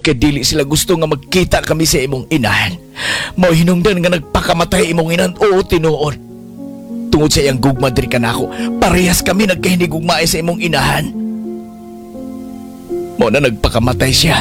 kay dili sila gusto nga magkita kami sa imong inahan. Mao hinungdan nga nagpakamatay imong inan o tinuod. Tungod sa iyang gugma diri kanako, parehas kami nagkahinigugmaay sa imong inahan. Mao na nagpakamatay siya.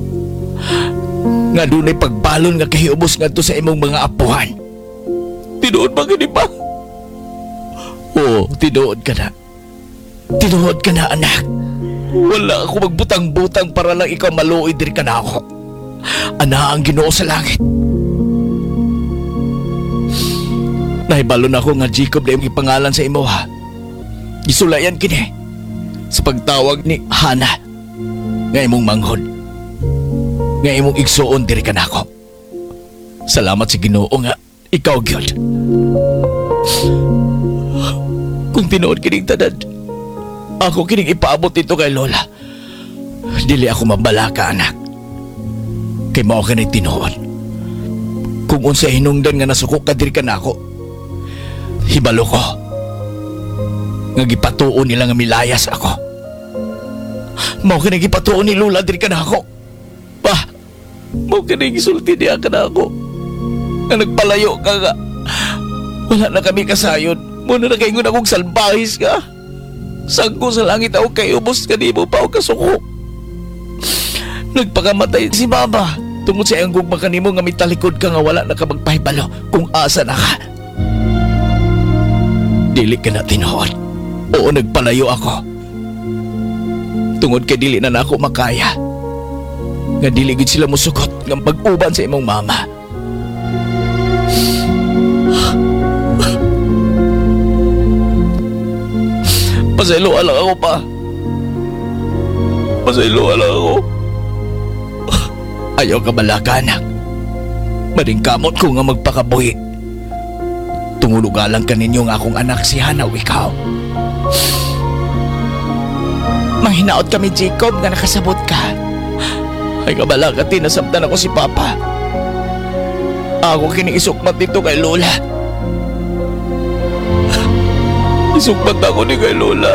Nga dunay pagbalon nga kahiubos ngadto sa imong mga apuhan. Tinuod ba gani ba? Oo, tinuod ka na. Tinuod ka na, anak. Wala ako magbutang-butang para lang ikaw maluoy diri ka na ako. Ana ang Ginoo sa langit. Nahibalo na ako nga Jacob na imong ipangalan sa imo ha. Gisulayan kini sa pagtawag ni Hana nga imong manghod. Nga imong igsuon diri ka na ako. Salamat sa Ginoo nga ikaw gyud. Kung tinuod kining tanan, ako kining ipaabot dito kay Lola. Dili ako mabalaka, anak. Kay mao ka na tinuod. Kung unsa hinungdan nga nasuko ka diri ka na ako, hibalo ko. Nga gipatuon nila nga milayas ako. Mao ka na gipatuon ni Lola diri ka na ako. Pa, mao ka na gisulti niya ka na ako. Nga nagpalayo ka nga. Wala na kami kasayod. Muna na kaingon akong salbahis ka. Sangko sa langit ako kay ubos ka di mo pa ako kasuko. Nagpakamatay si Mama tungod sa iyang gugma kanimo nga mitalikod ka nga wala na ka magpahibalo kung asa na ka. Dili ka na tinuod. Oo, nagpalayo ako. Tungod kay dili na ako makaya. Nga dili gid sila musugot nga pag-uban sa imong mama. Pasayloa lang ako pa. Pasayloa lang ako. Ayaw ka malaka, anak. Madingkamot ko nga magpakabuhi. Tungulugalang ka ninyo nga akong anak si Hana o ikaw. Manghinaot kami, Jacob, nga nakasabot ka. Ay kabalaka, tinasabtan ako si Papa. Ako kiniisukmat dito kay Lola. Isukmat ako ni kay Lola.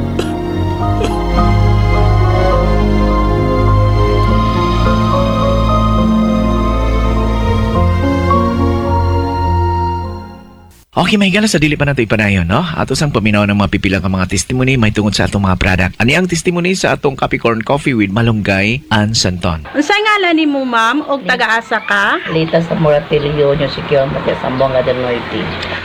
Okay, may gala sa dili pa nato ipanayon, no? Ato sang paminaw ng mga pipilang ka mga testimony may tungod sa atong mga product. Ani ang testimony sa atong Capricorn Coffee with Malunggay and Santon. Unsay ngalan nimo, ma'am, og taga-asa ka? Lita sa Moratelio, New Secure, Matias, Zamboanga del Norte.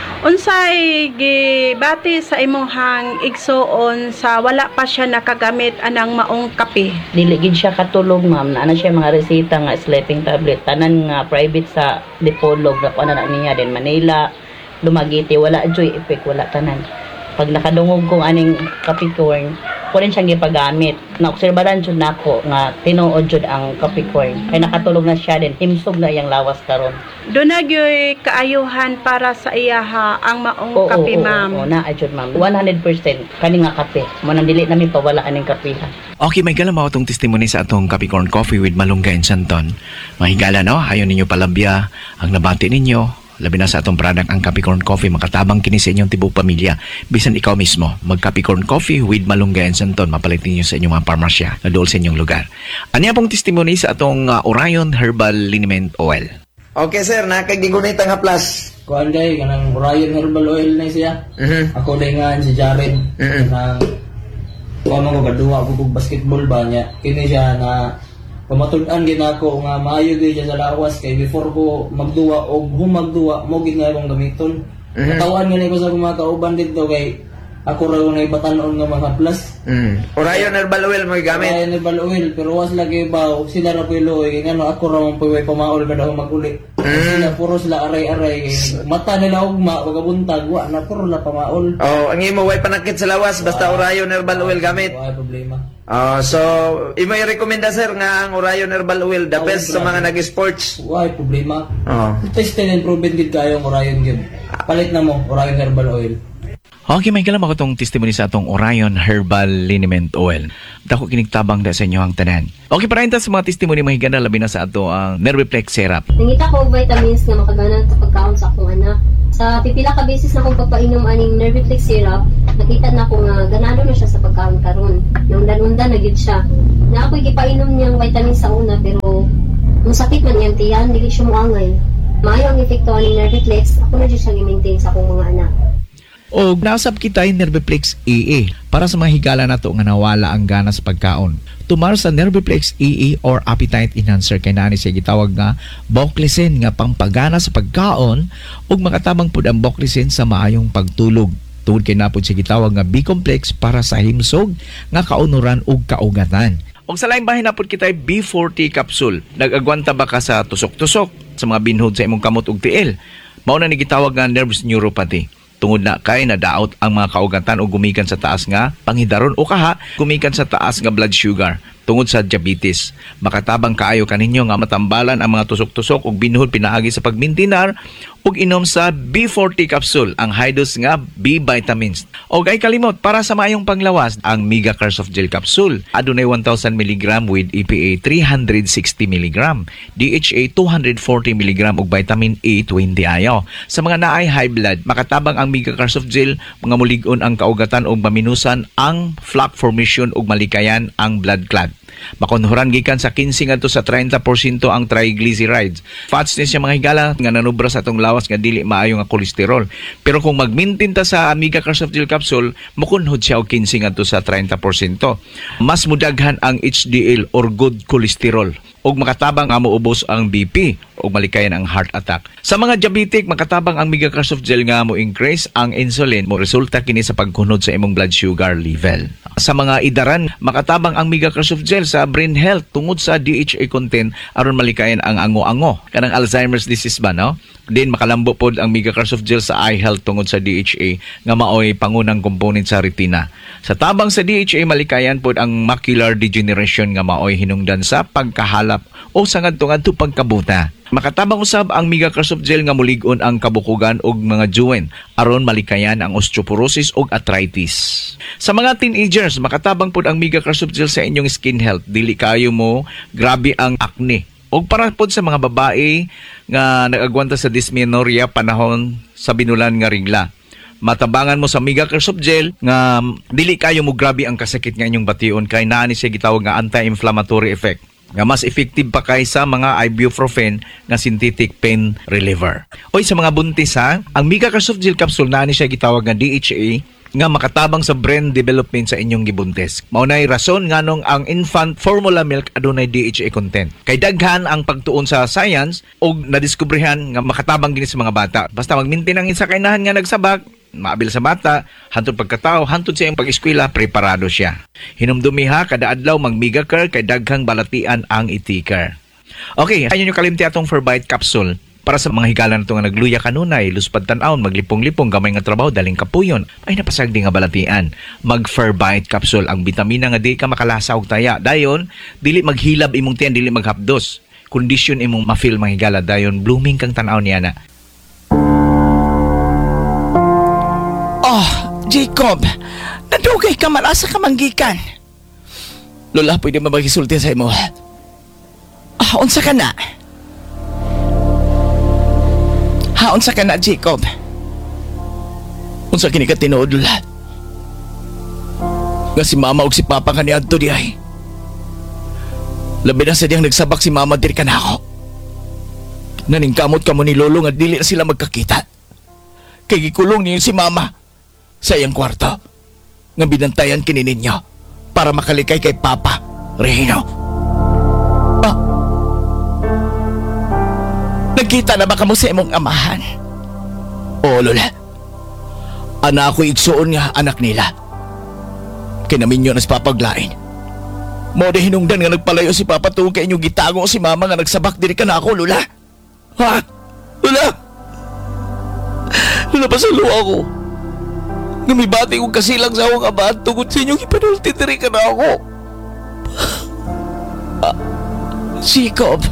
Unsay gibati sa imong igsuon sa wala pa siya nakagamit anang maong kape? Dili gid siya katulog, ma'am. Naana siya mga resita nga sleeping tablet. Tanan nga private sa Dipolog, na kuha na niya din Manila, Lumagiti, wala joy effect, wala tanan. Pag nakadungog kong aning Capricorn, ko rin siyang gipagamit. Naobserbahan jud nako nga tinuod jud ang Capricorn. Kay nakatulog na siya din, himsog na iyang lawas karon. Do na gyoy kaayuhan para sa iyaha ang maong kape, ma'am. Oo, naa jud, ma'am. 100% kani nga kape. Mo nang dili namin pawala aning kapehan. Okay, may gala mao tong testimony sa atong Capricorn Coffee with Malunggay and Santon. Mahigala, no? Hayon ninyo palabya ang nabati ninyo. Labi na sa atong product ang Capricorn Coffee, makatabang kini sa inyong tibok pamilya. Bisan ikaw mismo, mag Capricorn Coffee with Malunggay and Santon, mapalit ninyo sa inyong mga parmasya na dool sa inyong lugar. Ano pong testimony sa atong Orion Herbal Liniment Oil? Okay sir, nakagigunit ang haplas. Kuan day kanang Orion Herbal Oil na siya. Ako day nga si Jared. Kanang kuan mo gaduwa ko kog basketball ba niya. Kini siya na pamatud-an gid ako nga maayo gid siya sa lawas kay before ko magduwa og humagduwa mo gid nga akong gamiton. Katawan nga ko sa mga kauban dito kay ako raw na ibatanon nga mga plus. Orion Herbal Oil mo gamit. Orion Herbal Oil pero was lagi ba sila ra pilo kay ngano ako raw ang puway pamaol kada maguli. Sila puro sila aray-aray. Mata nila ugma pagabuntag wa na puro la pamaol. Oh, ang imo way panakit sa lawas basta Orion Herbal Oil gamit. Wala problema. So imo i-rekomenda sir nga ang Orion Herbal Oil the best sa mga nag-sports. Wala problema. Oh. Tested and proven gid kayo ang Orion gyud. Palit na mo Orion Herbal Oil. Okay, may kalam ako itong testimony sa atong Orion Herbal Liniment Oil. Dako kinigtabang da sa inyo ang tanan. Okay, para sa mga testimony mahigana labi na sa ato ang Nerviplex Syrup. Nangita ko og vitamins nga makaganan sa pagkaon sa akong anak. Sa pipila ka beses na akong pagpainom aning Nerviplex Syrup, nakita na ko nga ganado na siya sa pagkaon karon. Undan-undan na gyud siya. Na ako'y gipainom niyang vitamins sa una pero Musakit man iyang tiyan, dili siya muangay. Maayo ang epekto ng Nerviplex, ako na dyan siyang i-maintain sa akong mga anak. O nasab kita yung Nerviplex EE para sa mga higala na to nga nawala ang gana sa pagkaon. Tumar sa Nerviplex EE or appetite enhancer kay nani siya gitawag nga Boclicin nga pampagana sa pagkaon ug makatabang pud ang Boclicin sa maayong pagtulog. Tungod kay napod siya gitawag nga B-complex para sa himsog nga kaunuran ug kaugatan. Og sa laing bahin napod kita B40 capsule. Nag-agwanta ba ka sa tusok-tusok sa mga binhod sa imong kamot ug tiil? Mao na ni gitawag nga nervous neuropathy. Tungod na kay nadaot ang mga kaugatan o gumikan sa taas nga panghidaron o kaha gumikan sa taas nga blood sugar tungod sa diabetes. Makatabang kaayo kaninyo nga matambalan ang mga tusok-tusok ug binhod pinaagi sa pagmintinar ug inom sa B40 capsule ang high dose nga B vitamins. Og ay kalimot para sa maayong panglawas ang Mega Curse of Gel capsule. Adunay 1000 mg with EPA 360 mg, DHA 240 mg ug vitamin A 20 ayo. Sa mga naay high blood, makatabang ang Mega Curse of Gel mga mulig-on ang kaugatan ug maminusan ang plaque formation ug malikayan ang blood clot. Makonhuran gikan sa 15 ngadto sa 30% ang triglycerides. Fats ni siya mga higala nga nanubra sa atong lawas nga dili maayo nga kolesterol. Pero kung magmintin ta sa Mega Curse of Gel capsule, makunhod siya og 15 ngadto sa 30%. Mas mudaghan ang HDL or good cholesterol ug makatabang nga moubos ang BP ug malikayan ang heart attack. Sa mga diabetic, makatabang ang Mega Curse of Gel nga mo increase ang insulin mo resulta kini sa pagkunod sa imong blood sugar level. Sa mga idaran, makatabang ang Mega Curse of Gel sa brain health tungod sa DHA content aron malikayan ang ango-ango kanang Alzheimer's disease ba no? Din makalambo pod ang Mega Curse of Gel sa eye health tungod sa DHA nga maoy pangunang component sa retina. Sa tabang sa DHA malikayan pod ang macular degeneration nga maoy hinungdan sa pagkahalap o sa ngadto-ngadto pagkabuta. Makatabang usab ang Mega Curse of Gel nga mulig-on ang kabukugan og mga juwen aron malikayan ang osteoporosis ug arthritis. Sa mga teenagers, makatabang pod ang Mega Curse of Gel sa inyong skin health. Dili kayo mo grabe ang acne. Og para pod sa mga babae nga nag-agwanta sa dysmenorrhea panahon sa binulan nga regla. Matabangan mo sa Mega Curse of Gel nga dili kayo mo grabe ang kasakit nga inyong bation kay naa ni siya gitawag nga anti-inflammatory effect. Nga mas effective pa kaysa mga ibuprofen nga synthetic pain reliever. Oy sa mga buntis ha, ang Mega Curse of Gel capsule naa ni siya gitawag nga DHA nga makatabang sa brain development sa inyong gibuntis. Maunay rason nganong ang infant formula milk adunay DHA content. Kay daghan ang pagtuon sa science og nadiskubrihan nga makatabang gini sa mga bata. Basta magmintin ang isa kainahan nga nagsabak, maabil sa bata, hantod pagkatao, hantod sa iyang pag-eskwela, preparado siya. Hinumdumi ha, kada adlaw mag Mega Curl kay daghang balatian ang itikar. Okay, ayun yung kalimti atong Ferbite capsule. Para sa mga higala na ito nga nagluya kanunay, luspad tanawon, maglipong-lipong, gamay nga trabaho, daling kapuyon, ay napasagdi nga balatian. Mag-Ferbite capsule, ang bitamina nga di ka makalasa og taya. Dayon, dili maghilab imong tiyan, dili maghapdos. Kondisyon imong ma-feel mga higala, dayon blooming kang tanawon niya na. Oh, Jacob, nadugay ka man asa ka manggikan. Lola, pwede mabagisulti sa imo. Unsa ka na? Unsa ka na, Jacob? Unsa kini ka tinuod, Lola? Nga si mama ug si papa ka ni adto di ay. Labi na sa diyang nagsabak si mama diri ka na ako. Naningkamot ka mo ni Lolo nga dili na sila magkakita. Kay gikulong niyo si mama sa iyang kwarto nga binantayan kini ninyo para makalikay kay Papa Regino. Nagkita na ba kamo sa imong amahan? Oo, Lola. Ana ako igsuon nga anak nila. Kinaminyo na si Papa Glain. Mo de hinungdan nga nagpalayo si Papa tuong kay inyong gitago si Mama nga nagsabak diri ka na ako, Lola. Ha? Lola? Lola, pasalo ako. Ngumibati kong kasilang sa akong amahan tungod sa inyong ipanulti diri ka na ako. Jacob.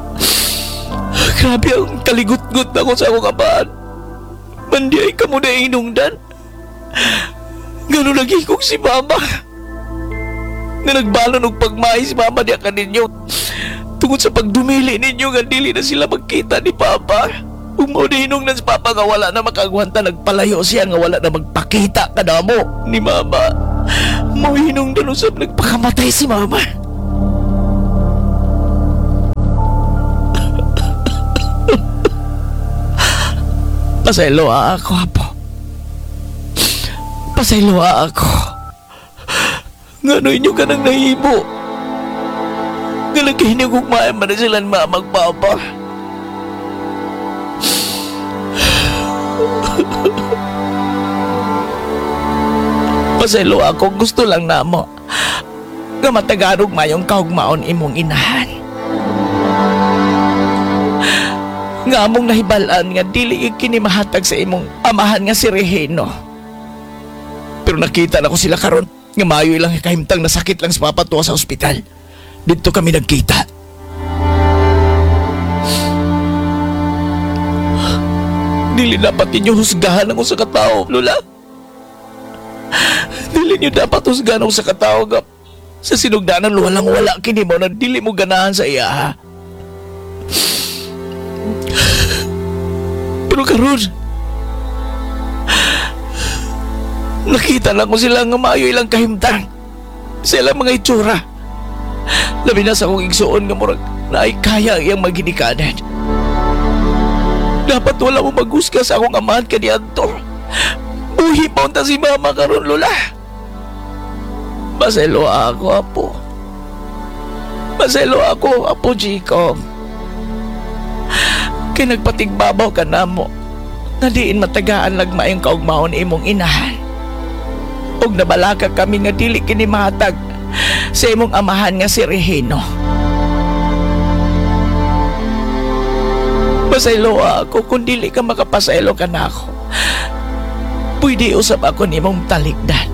Grabe ang kaligut-gut na ko sa akong amahan. Mandiay ka mo na inungdan. Ganun lagi kong si Mama. Nga nagbalon og pagmay si Mama diya ka ninyo. Tungod sa pagdumili ninyo nga dili na sila magkita ni Papa. Umo na hinungdan si Papa nga wala na makagwanta. Nagpalayo siya nga wala na magpakita ka na mo ni Mama. Mo hinungdan usap nagpakamatay si Mama. Pasaylo ako, apo. Pasaylo ako. Ngano inyo ka nang nahimo? Nga nagkahinigugmayan man na silang mamagpapa. Pasaylo ako, gusto lang na mo nga matagarog mayong kaugmaon imong inahan. Nga among nahibalaan nga dili ikinimahatag sa imong amahan nga si Regino. Pero nakita na ko sila karon nga maayo ilang kahimtang na sakit lang sa papatuwa sa ospital. Dito kami nagkita. Dili dapat ninyo husgahan ako sa katao, Lola. Dili niyo dapat husgahan ako sa katao nga sa sinugdanan walang wala kini mo na dili mo ganahan sa iya, ha? Pero karon nakita lang ko sila nga maayo ilang kahimtang sa ilang mga itsura. Labi na sa akong igsuon nga murag na ay kaya iyang maginikanan. Dapat wala mo maghusga sa akong amahan kaniadto. Buhi pa unta si mama karon, Lola. Pasaylo ako, apo. Pasaylo ako, apo Chico. Kaya nagpatigbabaw ka na mo na diin matagaan lagmayong kaugmaon imong inahan. Og nabalaka kami nga dili kini mahatag sa imong amahan nga si Regino. Pasaylo ako kung dili ka makapasaylo ka na ako. Pwede usap ako nimong talikdan.